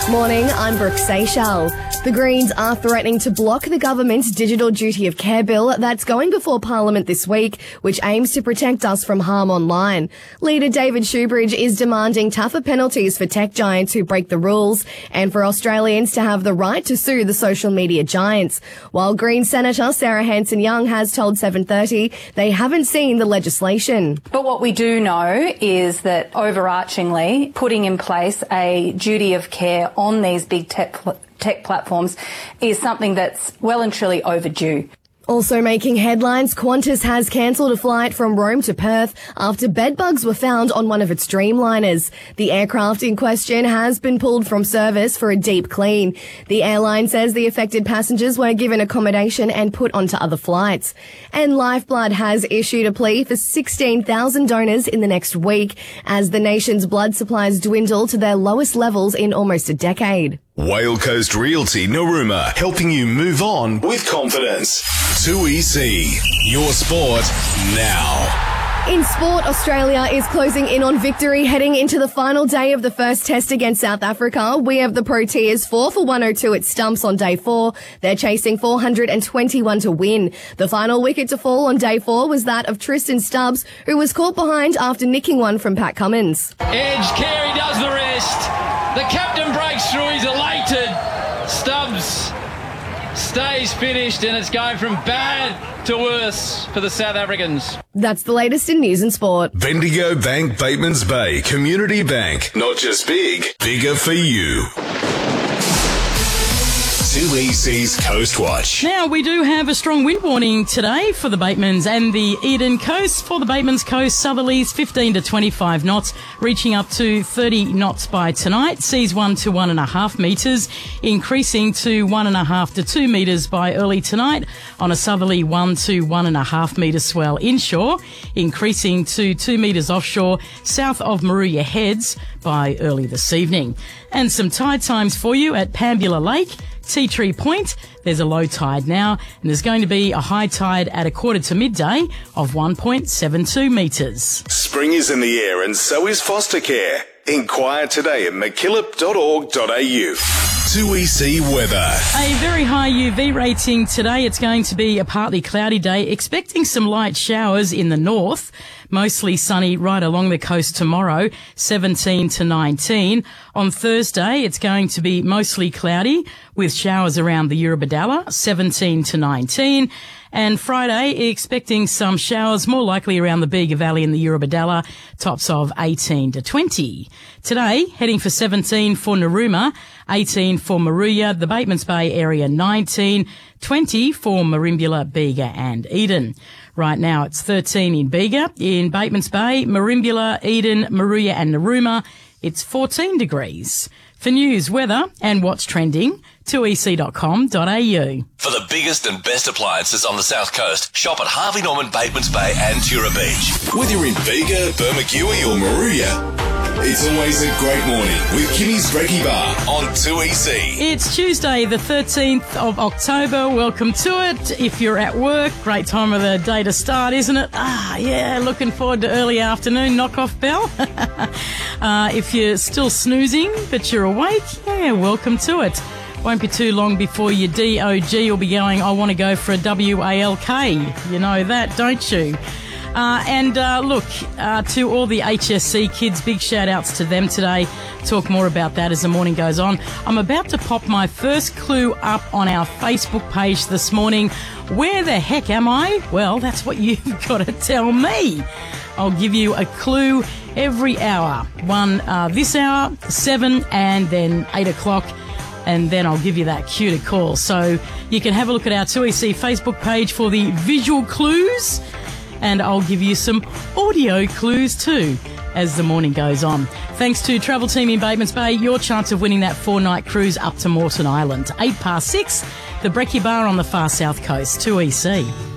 This morning, I'm Brooke Seychelles. The Greens are threatening to block the government's Digital Duty of Care bill that's going before Parliament this week, which aims to protect us from harm online. Leader David Shoebridge is demanding tougher penalties for tech giants who break the rules and for Australians to have the right to sue the social media giants. While Green Senator Sarah Hanson-Young has told 7:30 they haven't seen the legislation. But what we do know is that overarchingly putting in place a duty of care on these big tech platforms is something that's well and truly overdue. Also making headlines, Qantas has cancelled a flight from Rome to Perth after bedbugs were found on one of its Dreamliners. The aircraft in question has been pulled from service for a deep clean. The airline says the affected passengers were given accommodation and put onto other flights. And Lifeblood has issued a plea for 16,000 donors in the next week as the nation's blood supplies dwindle to their lowest levels in almost a decade. Whale Coast Realty Narooma, helping you move on with confidence. 2EC, your sport now. In sport, Australia is closing in on victory heading into the final day of the first test against South Africa. We have the Proteas 4 for 102 at stumps on day 4. They're chasing 421 to win. The final wicket to fall on day 4 was that of Tristan Stubbs, who was caught behind after nicking one from Pat Cummins. Edge, Carey does the rest. The captain breaks through, he's elated. Stubbs stays finished and it's going from bad to worse for the South Africans. That's the latest in news and sport. Bendigo Bank Batemans Bay Community Bank. Not just big, bigger for you. 2EC's Coast Watch. Now, we do have a strong wind warning today for the Batemans and the Eden Coast. For the Batemans Coast, southerlies 15 to 25 knots, reaching up to 30 knots by tonight. Seas 1 to 1.5 metres, increasing to 1.5 to 2 metres by early tonight on a southerly 1 to 1.5 metre swell inshore, increasing to 2 metres offshore south of Maruya Heads by early this evening. And some tide times for you at Pambula Lake, Tea Tree Point. There's a low tide now, and there's going to be a high tide at quarter to midday of 1.72 metres. Spring is in the air and so is foster care. Inquire today at mckillop.org.au. 2EC weather. A very high UV rating today. It's going to be a partly cloudy day, expecting some light showers in the north. Mostly sunny right along the coast tomorrow, 17 to 19. On Thursday, it's going to be mostly cloudy with showers around the Eurobodalla, 17 to 19. And Friday, expecting some showers, more likely around the Bega Valley and the Eurobodalla, tops of 18 to 20. Today, heading for 17 for Narooma, 18 for Maruya, the Batemans Bay area 19, 20 for Merimbula, Bega and Eden. Right now, it's 13 in Bega. In Batemans Bay, Merimbula, Eden, Maruya and Narooma, it's 14 degrees. For news, weather and what's trending, 2ec.com.au. For the biggest and best appliances on the South Coast, shop at Harvey Norman, Batemans Bay and Tura Beach. Whether you're in Bega, Bermagui or Maruya, it's always a great morning with Kimmy's Brekkie Bar on 2EC. It's Tuesday, the 13th of October. Welcome to it. If you're at work, great time of the day to start, isn't it? Yeah, looking forward to early afternoon knock-off bell. If you're still snoozing but you're awake, yeah, welcome to it. Won't be too long before your DOG will be going, I want to go for a WALK. You know that, don't you? Look, to all the HSC kids, big shout-outs to them today. Talk more about that as the morning goes on. I'm about to pop my first clue up on our Facebook page this morning. Where the heck am I? Well, that's what you've got to tell me. I'll give you a clue every hour. One this hour, 7, and then 8 o'clock. And then I'll give you that cue to call. So you can have a look at our 2EC Facebook page for the visual clues. And I'll give you some audio clues too as the morning goes on. Thanks to Travel Team in Batemans Bay, your chance of winning that 4-night cruise up to Moreton Island. 6:08, the Brekkie Bar on the far south coast, 2EC.